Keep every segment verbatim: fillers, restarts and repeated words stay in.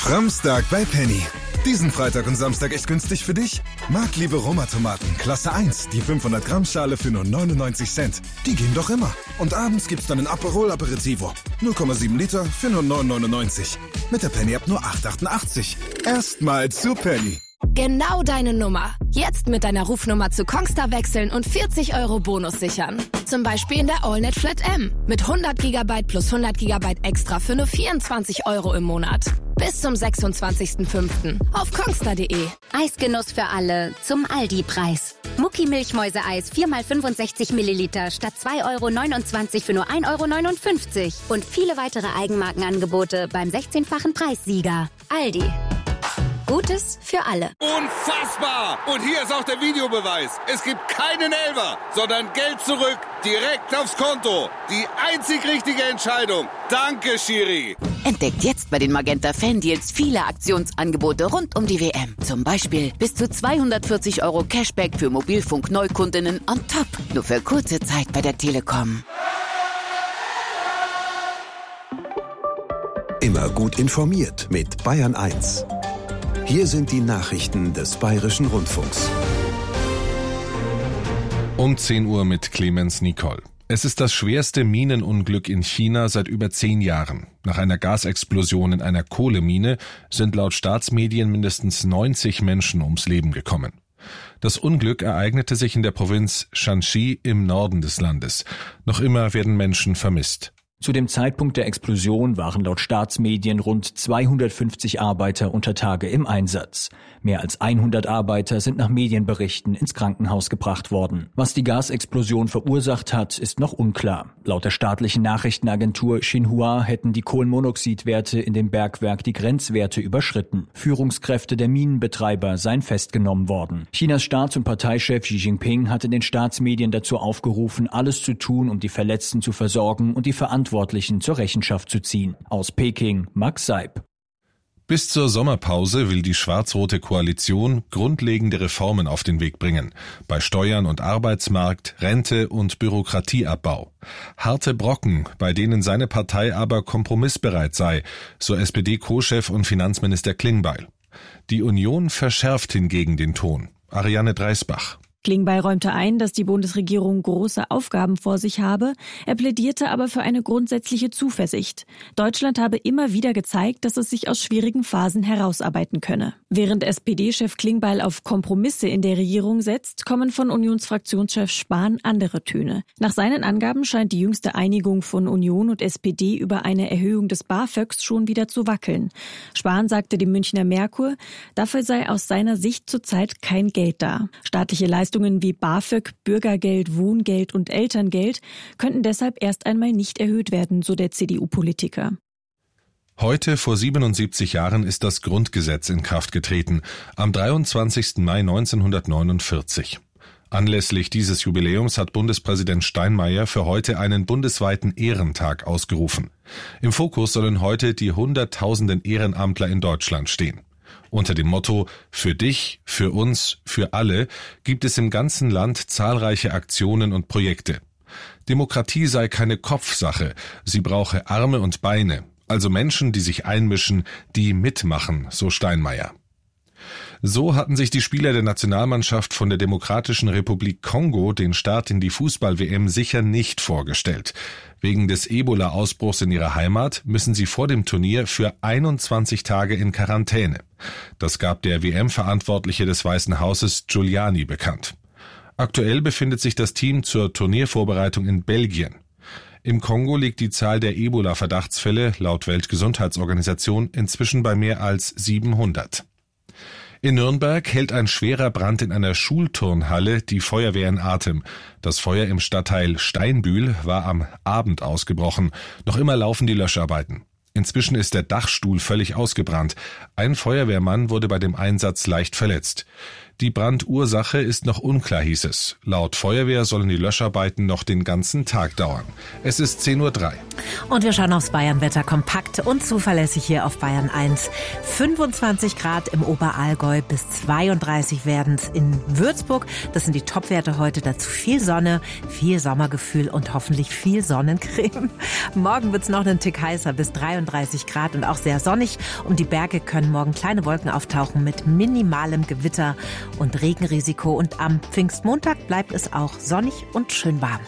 Samstag bei Penny. Diesen Freitag und Samstag echt günstig für dich? Marktliebe Roma-Tomaten, Klasse eins, die fünfhundert Gramm Schale für nur neunundneunzig Cent. Die gehen doch immer. Und abends gibt's dann ein Aperol Aperitivo. null Komma sieben Liter für nur neun neunundneunzig. Mit der Penny-App nur acht achtundachtzig. Erstmal zu Penny. Genau deine Nummer. Jetzt mit deiner Rufnummer zu Kongstar wechseln und vierzig Euro Bonus sichern. Zum Beispiel in der AllNet Flat M. Mit hundert Gigabyte plus hundert Gigabyte extra für nur vierundzwanzig Euro im Monat. Bis zum sechsundzwanzigsten fünften auf kongstar punkt de. Eisgenuss für alle zum Aldi-Preis. Mucki Milchmäuse-Eis vier mal fünfundsechzig Milliliter statt zwei Euro neunundzwanzig für nur ein Euro neunundfünfzig. Und viele weitere Eigenmarkenangebote beim sechzehnfachen Preissieger. Aldi. Gutes für alle. Unfassbar! Und hier ist auch der Videobeweis. Es gibt keinen Elfer, sondern Geld zurück, direkt aufs Konto. Die einzig richtige Entscheidung. Danke, Schiri. Entdeckt jetzt bei den Magenta Fan-Deals viele Aktionsangebote rund um die W M. Zum Beispiel bis zu zweihundertvierzig Euro Cashback für Mobilfunk-Neukundinnen on top. Nur für kurze Zeit bei der Telekom. Immer gut informiert mit Bayern eins. Hier sind die Nachrichten des Bayerischen Rundfunks. Um zehn Uhr mit Clemens Nicol. Es ist das schwerste Minenunglück in China seit über zehn Jahren. Nach einer Gasexplosion in einer Kohlemine sind laut Staatsmedien mindestens neunzig Menschen ums Leben gekommen. Das Unglück ereignete sich in der Provinz Shanxi im Norden des Landes. Noch immer werden Menschen vermisst. Zu dem Zeitpunkt der Explosion waren laut Staatsmedien rund zweihundertfünfzig Arbeiter unter Tage im Einsatz. Mehr als hundert Arbeiter sind nach Medienberichten ins Krankenhaus gebracht worden. Was die Gasexplosion verursacht hat, ist noch unklar. Laut der staatlichen Nachrichtenagentur Xinhua hätten die Kohlenmonoxidwerte in dem Bergwerk die Grenzwerte überschritten. Führungskräfte der Minenbetreiber seien festgenommen worden. Chinas Staats- und Parteichef Xi Jinping hat in den Staatsmedien dazu aufgerufen, alles zu tun, um die Verletzten zu versorgen und die Verantwortlichen Verantwortlichen zur Rechenschaft zu ziehen. Aus Peking, Max Seib. Bis zur Sommerpause will die schwarz-rote Koalition grundlegende Reformen auf den Weg bringen. Bei Steuern und Arbeitsmarkt, Rente und Bürokratieabbau. Harte Brocken, bei denen seine Partei aber kompromissbereit sei, so S P D-Co-Chef und Finanzminister Klingbeil. Die Union verschärft hingegen den Ton. Ariane Dreisbach. Klingbeil räumte ein, dass die Bundesregierung große Aufgaben vor sich habe. Er plädierte aber für eine grundsätzliche Zuversicht. Deutschland habe immer wieder gezeigt, dass es sich aus schwierigen Phasen herausarbeiten könne. Während S P D-Chef Klingbeil auf Kompromisse in der Regierung setzt, kommen von Unionsfraktionschef Spahn andere Töne. Nach seinen Angaben scheint die jüngste Einigung von Union und S P D über eine Erhöhung des BAföGs schon wieder zu wackeln. Spahn sagte dem Münchner Merkur, dafür sei aus seiner Sicht zurzeit kein Geld da. Staatliche Leistungen wie BAföG, Bürgergeld, Wohngeld und Elterngeld könnten deshalb erst einmal nicht erhöht werden, so der C D U-Politiker. Heute vor siebenundsiebzig Jahren ist das Grundgesetz in Kraft getreten, am dreiundzwanzigsten Mai neunzehnhundertneunundvierzig. Anlässlich dieses Jubiläums hat Bundespräsident Steinmeier für heute einen bundesweiten Ehrentag ausgerufen. Im Fokus sollen heute die Hunderttausenden Ehrenamtler in Deutschland stehen. Unter dem Motto »Für dich, für uns, für alle« gibt es im ganzen Land zahlreiche Aktionen und Projekte. Demokratie sei keine Kopfsache, sie brauche Arme und Beine, also Menschen, die sich einmischen, die mitmachen, so Steinmeier. So hatten sich die Spieler der Nationalmannschaft von der Demokratischen Republik Kongo den Start in die Fußball-W M sicher nicht vorgestellt. Wegen des Ebola-Ausbruchs in ihrer Heimat müssen sie vor dem Turnier für einundzwanzig Tage in Quarantäne. Das gab der W M-Verantwortliche des Weißen Hauses Giuliani bekannt. Aktuell befindet sich das Team zur Turniervorbereitung in Belgien. Im Kongo liegt die Zahl der Ebola-Verdachtsfälle laut Weltgesundheitsorganisation inzwischen bei mehr als siebenhundert. In Nürnberg hält ein schwerer Brand in einer Schulturnhalle die Feuerwehr in Atem. Das Feuer im Stadtteil Steinbühl war am Abend ausgebrochen. Noch immer laufen die Löscharbeiten. Inzwischen ist der Dachstuhl völlig ausgebrannt. Ein Feuerwehrmann wurde bei dem Einsatz leicht verletzt. Die Brandursache ist noch unklar, hieß es. Laut Feuerwehr sollen die Löscharbeiten noch den ganzen Tag dauern. Es ist zehn Uhr drei. Und wir schauen aufs Bayernwetter kompakt und zuverlässig hier auf Bayern eins. fünfundzwanzig Grad im Oberallgäu, bis zweiunddreißig werden es in Würzburg. Das sind die Topwerte heute. Dazu viel Sonne, viel Sommergefühl und hoffentlich viel Sonnencreme. Morgen wird es noch einen Tick heißer, bis dreiunddreißig zweiunddreißig Grad und auch sehr sonnig. Um die Berge können morgen kleine Wolken auftauchen mit minimalem Gewitter und Regenrisiko. Und am Pfingstmontag bleibt es auch sonnig und schön warm.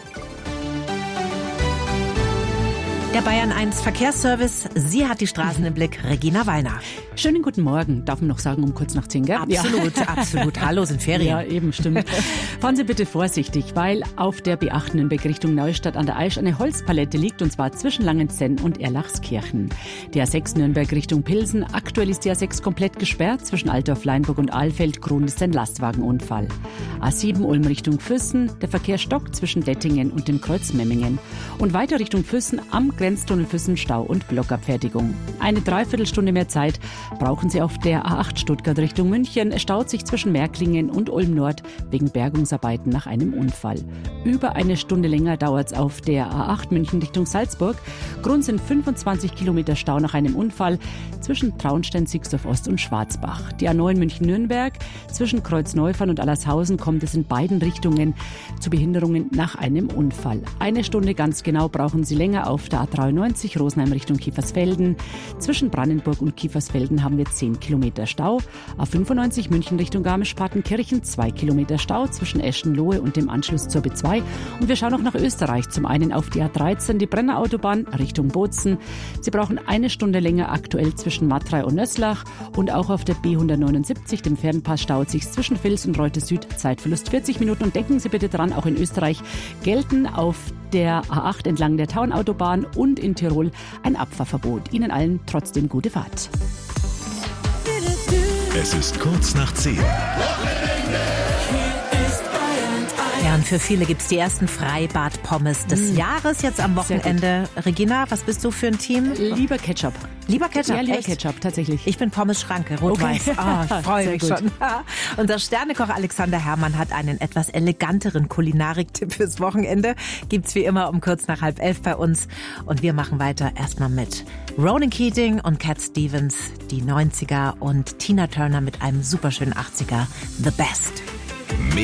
Der Bayern eins Verkehrsservice, sie hat die Straßen im Blick. Regina Wallner. Schönen guten Morgen. Darf man noch sagen, um kurz nach zehn, gell? Absolut, ja. absolut. Hallo, sind Ferien. Ja, eben, stimmt. Fahren Sie bitte vorsichtig, weil auf der B acht Nürnberg Richtung Neustadt an der Aisch eine Holzpalette liegt, und zwar zwischen Langenzenn und Erlachskirchen. Die A sechs Nürnberg Richtung Pilsen. Aktuell ist die A sechs komplett gesperrt. Zwischen Altdorf, Leinburg und Ahlfeld. Grund ist ein Lastwagenunfall. A sieben Ulm Richtung Füssen. Der Verkehr stockt zwischen Dettingen und dem Kreuz Memmingen. Und weiter Richtung Füssen am Grenztunnel Füssen Stau und Blockabfertigung. Eine Dreiviertelstunde mehr Zeit brauchen Sie auf der A acht Stuttgart Richtung München. Es staut sich zwischen Märklingen und Ulm Nord wegen Bergungsarbeiten nach einem Unfall. Über eine Stunde länger dauert es auf der A acht München Richtung Salzburg. Grund sind fünfundzwanzig Kilometer Stau nach einem Unfall zwischen Traunstein, Sixdorf Ost und Schwarzbach. Die A neun München Nürnberg. Zwischen Kreuzneufern und Allershausen kommt es in beiden Richtungen zu Behinderungen nach einem Unfall. Eine Stunde ganz genau brauchen Sie länger auf der A dreiundneunzig Rosenheim Richtung Kiefersfelden. Zwischen Brandenburg und Kiefersfelden haben wir zehn Kilometer Stau. A fünfundneunzig München Richtung Garmisch-Partenkirchen, zwei Kilometer Stau zwischen Eschenlohe und dem Anschluss zur B zwei. Und wir schauen noch nach Österreich. Zum einen auf die A dreizehn, die Brennerautobahn Richtung Bozen. Sie brauchen eine Stunde länger aktuell zwischen Matrei und Nösslach. Und auch auf der B hundertneunundsiebzig, dem Fernpass, staut sich zwischen Vils und Reute Süd. Zeitverlust vierzig Minuten. Und denken Sie bitte dran, auch in Österreich gelten auf der A acht entlang der Taunautobahn und in Tirol ein Abfahrverbot. Ihnen allen trotzdem gute Fahrt. Es ist kurz nach zehn. Ja, und für viele gibt's die ersten Freibad-Pommes des mmh. Jahres jetzt am Wochenende. Regina, was bist du für ein Team? Lieber Ketchup. Lieber Ketchup? Ja, lieber Echt? Ketchup, tatsächlich. Ich bin Pommes-Schranke, rot-weiß. Okay. Oh, ich freue mich gut. schon. Unser Sternekoch Alexander Herrmann hat einen etwas eleganteren Kulinarik-Tipp fürs Wochenende. Gibt's wie immer um kurz nach halb elf bei uns. Und wir machen weiter erstmal mit Ronan Keating und Cat Stevens, die neunziger, und Tina Turner mit einem superschönen achtziger, The Best.